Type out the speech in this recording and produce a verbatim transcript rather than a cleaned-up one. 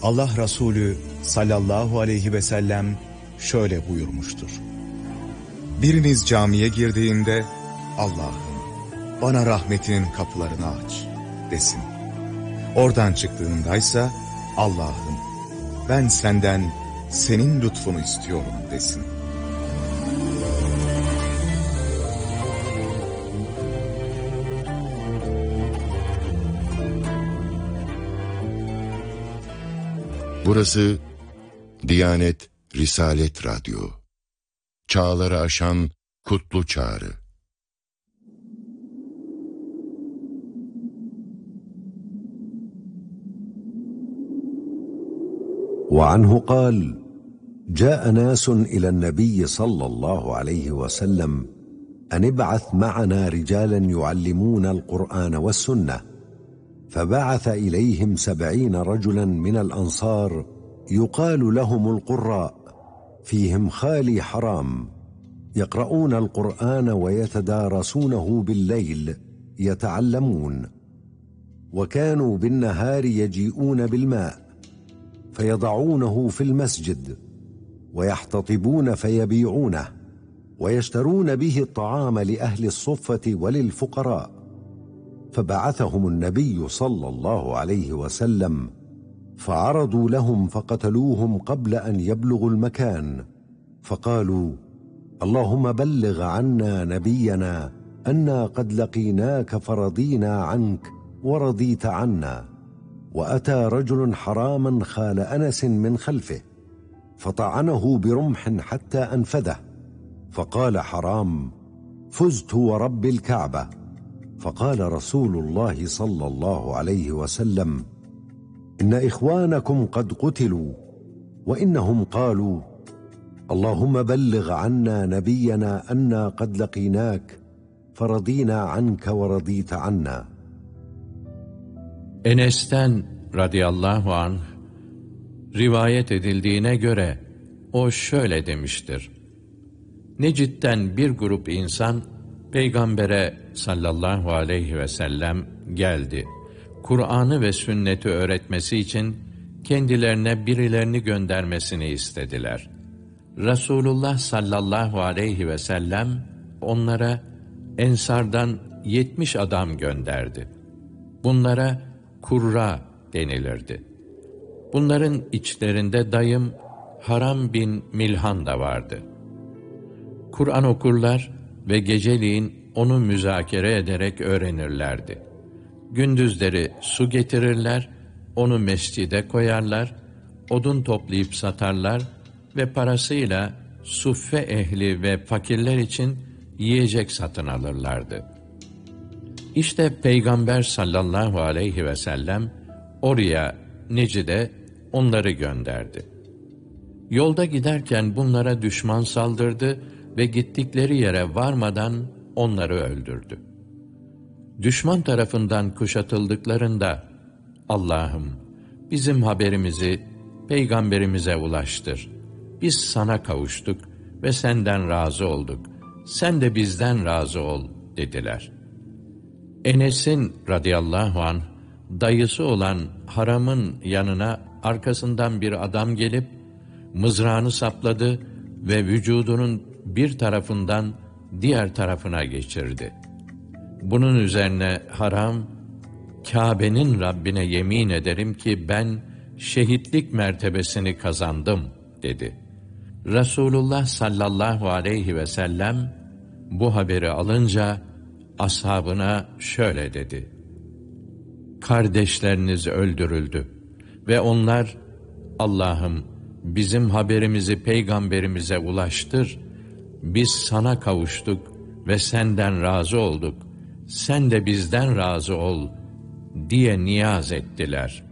Allah Resulü sallallahu aleyhi ve sellem şöyle buyurmuştur. Biriniz camiye girdiğinde Allah'ım bana rahmetinin kapılarını aç desin. Oradan çıktığındaysa Allah'ım ben senden senin lütfunu istiyorum desin. Burası Diyanet Risalet Radyo. Çağları aşan kutlu çağrı. وعنه قال جاء ناس إلى النبي صلى الله عليه وسلم أن ابعث معنا رجالا يعلمون القرآن والسنة فبعث إليهم سبعين رجلا من الأنصار يقال لهم القراء فيهم خالي حرام يقرؤون القرآن ويتدارسونه بالليل يتعلمون وكانوا بالنهار يجيئون بالماء فيضعونه في المسجد ويحتطبون فيبيعونه ويشترون به الطعام لأهل الصفة وللفقراء فبعثهم النبي صلى الله عليه وسلم فعرضوا لهم فقتلوهم قبل أن يبلغوا المكان فقالوا اللهم بلغ عنا نبينا أنا قد لقيناك فرضينا عنك ورضيت عنا وأتى رجل حراما خال أنس من خلفه فطعنه برمح حتى أنفذه فقال حرام فزت ورب الكعبة فقال رسول الله صلى الله عليه وسلم إن إخوانكم قد قتلوا وإنهم قالوا اللهم بلغ عنا نبينا أنا قد لقيناك فرضينا عنك ورضيت عنا. Enes'ten radıyallahu anh rivayet edildiğine göre o şöyle demiştir. Necid'den bir grup insan Peygamber'e sallallahu aleyhi ve sellem geldi. Kur'an'ı ve sünneti öğretmesi için kendilerine birilerini göndermesini istediler. Resulullah sallallahu aleyhi ve sellem onlara Ensardan yetmiş adam gönderdi. Bunlara kurra denilirdi. Bunların içlerinde dayım Haram bin Milhan da vardı. Kur'an okurlar ve geceliğin onu müzakere ederek öğrenirlerdi. Gündüzleri su getirirler, onu mescide koyarlar, odun toplayıp satarlar ve parasıyla suffe ehli ve fakirler için yiyecek satın alırlardı. İşte Peygamber sallallahu aleyhi ve sellem oraya, Necid'e onları gönderdi. Yolda giderken bunlara düşman saldırdı ve gittikleri yere varmadan onları öldürdü. Düşman tarafından kuşatıldıklarında, Allah'ım bizim haberimizi Peygamberimize ulaştır. Biz sana kavuştuk ve senden razı olduk. Sen de bizden razı ol dediler. Enes'in radıyallahu anh dayısı olan Haram'ın yanına arkasından bir adam gelip mızrağını sapladı ve vücudunun bir tarafından diğer tarafına geçirdi. Bunun üzerine Haram, Kâbe'nin Rabbine yemin ederim ki ben şehitlik mertebesini kazandım dedi. Resulullah sallallahu aleyhi ve sellem bu haberi alınca ashabına şöyle dedi: Kardeşleriniz öldürüldü ve onlar, Allah'ım bizim haberimizi Peygamberimize ulaştır, biz sana kavuştuk ve senden razı olduk, sen de bizden razı ol diye niyaz ettiler.